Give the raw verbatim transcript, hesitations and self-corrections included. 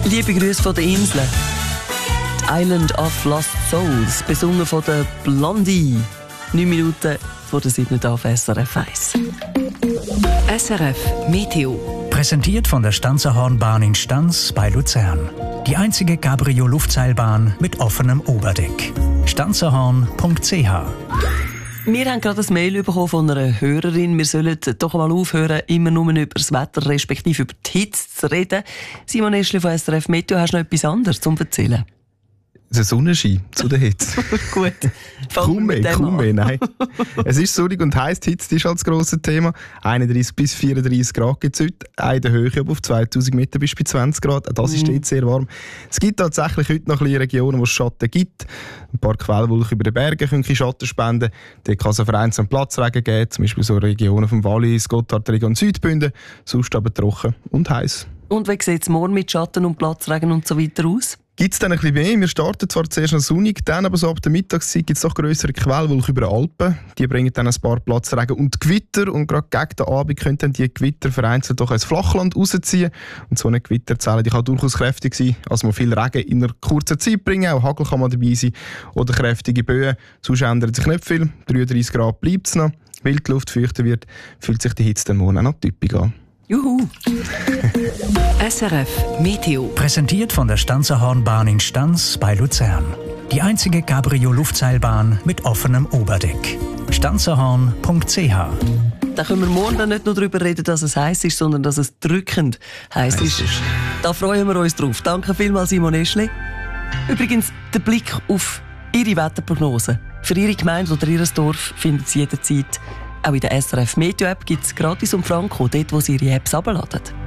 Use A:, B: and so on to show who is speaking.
A: Liebe Grüße von den Inseln. Die Island of Lost Souls, besungen von der Blondie. Neun Minuten vor der siebten auf S R F eins.
B: S R F Meteo.
C: Präsentiert von der Stanzerhornbahn in Stanz bei Luzern. Die einzige Cabrio-Luftseilbahn mit offenem Oberdeck. stanzerhorn punkt c h.
A: Wir haben gerade ein Mail bekommen von einer Hörerin. Wir sollen doch mal aufhören, immer nur über das Wetter respektive über die Hitze zu reden. Simon Eschli von S R F Meteo, hast du noch etwas anderes zu erzählen?
D: Der Sonnenschein zu der Hitze.
A: Gut.
D: Kaum mehr, kaum mehr, nein. Es ist sonnig und heiß, die Hitze ist halt das grosse Thema. einunddreißig bis vierunddreißig Grad gibt es heute. Eine der Höhe aber auf zweitausend Meter bis bei zwanzig Grad. Auch das ist dort sehr warm. Es gibt tatsächlich heute noch ein bisschen Regionen, wo es Schatten gibt. Ein paar Quellwolken über den Bergen können Schatten spenden. Dort kann es vereinzelt Platzregen geben, zum Beispiel so Regionen vom Wallis, Gotthardregion, Südbünden. Sonst aber trocken und heiß.
A: Und wie sieht es morgen mit Schatten und Platzregen und so weiter aus?
D: Gibt es dann ein bisschen mehr? Wir starten zwar zuerst noch sonnig, dann aber so ab der Mittagszeit gibt es doch grössere Quellwolken über den Alpen. Die bringen dann ein paar Platzregen und Gewitter. Und gerade gegen den Abend können dann die Gewitter vereinzelt doch ins Flachland rausziehen. Und so eine Gewitterzelle die kann durchaus kräftig sein. Also man viel Regen in einer kurzen Zeit bringen. Auch Hagel kann man dabei sein. Oder kräftige Böen. Sonst ändert sich nicht viel. dreiunddreißig Grad bleibt es noch. Weil die Luft feuchter wird, fühlt sich die Hitze dann morgen auch noch typisch an.
A: Juhu!
B: S R F Meteo.
C: Präsentiert von der Stanzerhornbahn in Stanz bei Luzern. Die einzige Cabrio-Luftseilbahn mit offenem Oberdeck. stanzerhorn punkt c h.
A: Da können wir morgen dann nicht nur darüber reden, dass es heiß ist, sondern dass es drückend heiß ist. ist. Da freuen wir uns drauf. Danke vielmals, Simon Eschli. Übrigens, der Blick auf Ihre Wetterprognose. Für Ihre Gemeinde oder Ihr Dorf finden Sie jederzeit. Auch in der S R F Meteo App gibt es gratis und franko, dort wo Sie Ihre Apps herunterladen.